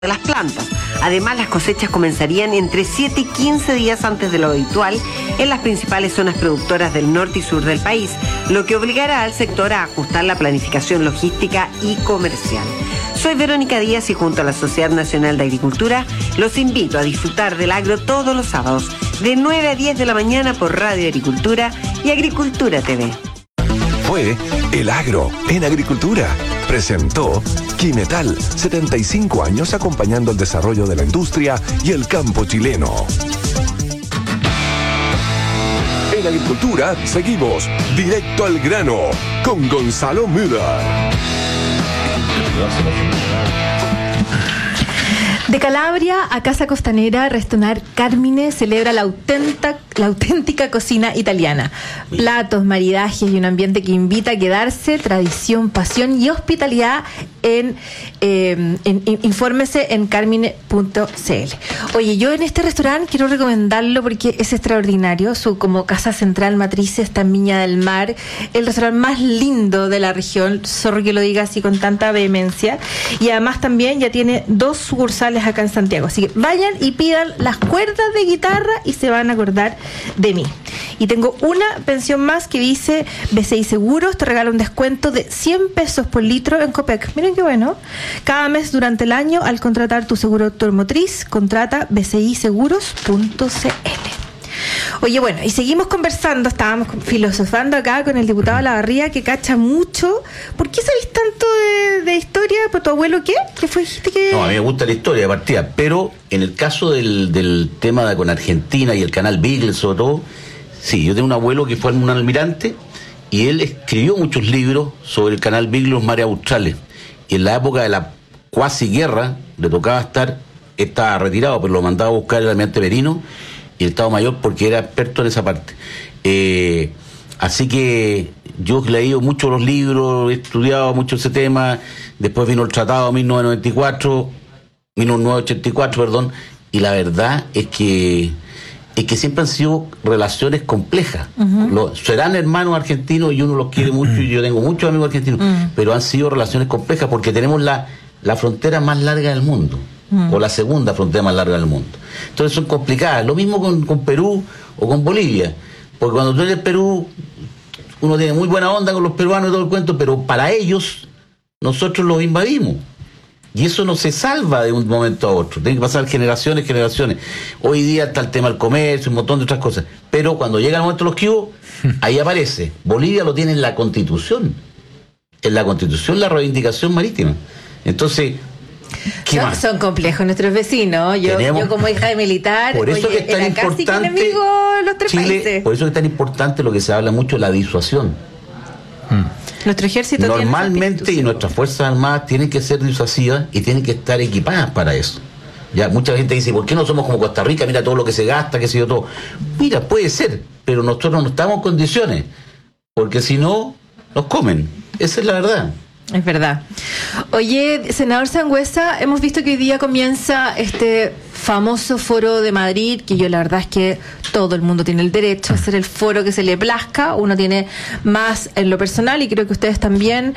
de las plantas. Además, las cosechas comenzarían entre 7 y 15 días antes de lo habitual en las principales zonas productoras del norte y sur del país, lo que obligará al sector a ajustar la planificación logística y comercial. Soy Verónica Díaz y junto a la Sociedad Nacional de Agricultura los invito a disfrutar del agro todos los sábados de 9 a 10 de la mañana por Radio Agricultura y Agricultura TV. Fue El Agro en Agricultura. Presentó Quimetal, 75 años acompañando el desarrollo de la industria y el campo chileno. En Agricultura seguimos directo al grano con Gonzalo Müller. De Calabria a Casa Costanera, Restaurant Carmine celebra la auténtica cocina italiana. Platos, maridajes y un ambiente que invita a quedarse, tradición, pasión y hospitalidad infórmese en carmine.cl. Oye, yo en este restaurante quiero recomendarlo porque es extraordinario. Su como casa central matriz está en Viña del Mar, el restaurante más lindo de la región, sorry que lo diga así con tanta vehemencia, y además también ya tiene 2 sucursales acá en Santiago, así que vayan y pidan las cuerdas de guitarra y se van a acordar de mí. Y tengo una pensión más que dice BCI Seguros te regala un descuento de 100 pesos por litro en Copec. Miren qué bueno. Cada mes durante el año, al contratar tu seguro automotriz, contrata bciseguros.cl. Oye, bueno, y seguimos conversando, estábamos filosofando acá con el diputado Lavarría, que cacha mucho. ¿Por qué sabéis tanto de historia? ¿Por tu abuelo qué? ¿Qué fue? ¿Dijiste que...? No, a mí me gusta la historia de partida, pero en el caso del tema con Argentina y el canal Beagle, sobre todo, sí, yo tengo un abuelo que fue un almirante y él escribió muchos libros sobre el canal Beagle, los mares australes. Y en la época de la cuasi guerra, le tocaba estaba retirado, pero lo mandaba a buscar el almirante Merino y el Estado Mayor porque era experto en esa parte. Así que yo he leído mucho los libros, he estudiado mucho ese tema. Después vino el Tratado de 1984, perdón, y la verdad es que siempre han sido relaciones complejas. Serán hermanos argentinos y uno los quiere mucho y yo tengo muchos amigos argentinos, pero han sido relaciones complejas porque tenemos la frontera más larga del mundo, o la segunda frontera más larga del mundo. Entonces son complicadas. Lo mismo con Perú o con Bolivia, porque cuando tú eres Perú, uno tiene muy buena onda con los peruanos y todo el cuento, pero para ellos, nosotros los invadimos. Y eso no se salva de un momento a otro. Tienen que pasar generaciones. Hoy día está el tema del comercio, un montón de otras cosas. Pero cuando llega el momento de los quibos, ahí aparece. Bolivia lo tiene en la Constitución. En la Constitución, la reivindicación marítima. Entonces, son complejos nuestros vecinos. Yo como hija de militar, por eso que es tan importante enemigo los 3 Chile, países. por eso que es tan importante lo que se habla mucho de la disuasión. Nuestro ejército normalmente y nuestras fuerzas armadas tienen que ser disuasivas y tienen que estar equipadas para eso. Ya mucha gente dice, ¿por qué no somos como Costa Rica? Mira todo lo que se gasta, qué sé yo, todo. Mira, puede ser, pero nosotros no estamos en condiciones, porque si no, nos comen. Esa es la verdad. Es verdad. Oye, senador Sangüesa, hemos visto que hoy día comienza este famoso foro de Madrid, que yo la verdad es que todo el mundo tiene el derecho a hacer el foro que se le plazca. Uno tiene más en lo personal y creo que ustedes también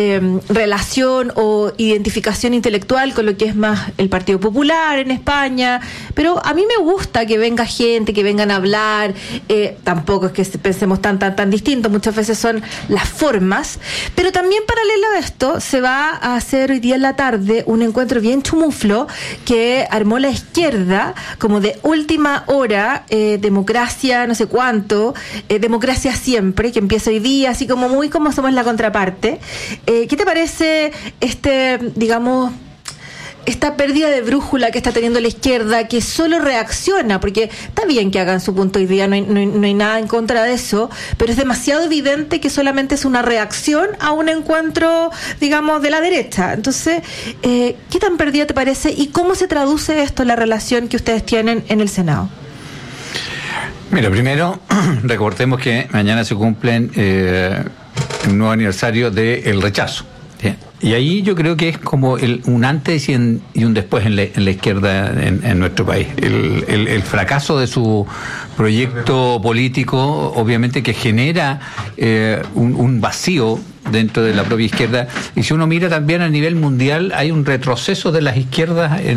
relación o identificación intelectual con lo que es más el Partido Popular en España, pero a mí me gusta que venga gente, que vengan a hablar. Tampoco es que pensemos tan distinto, muchas veces son las formas, pero también paralelo a esto se va a hacer hoy día en la tarde un encuentro bien chumuflo que armó la izquierda como de última hora, democracia no sé cuánto, democracia siempre, que empieza hoy día, así como muy como somos la contraparte. ¿Qué te parece digamos, esta pérdida de brújula que está teniendo la izquierda, que solo reacciona? Porque está bien que hagan su punto hoy día, no hay nada en contra de eso, pero es demasiado evidente que solamente es una reacción a un encuentro, digamos, de la derecha. Entonces, ¿qué tan perdida te parece y cómo se traduce esto en la relación que ustedes tienen en el Senado? Mira, primero, recordemos que mañana se cumplen un nuevo aniversario del rechazo. ¿Sí? Y ahí yo creo que es como un antes y un después en la izquierda en nuestro país. El fracaso de su proyecto político, obviamente que genera un vacío dentro de la propia izquierda. Y si uno mira también a nivel mundial, hay un retroceso de las izquierdas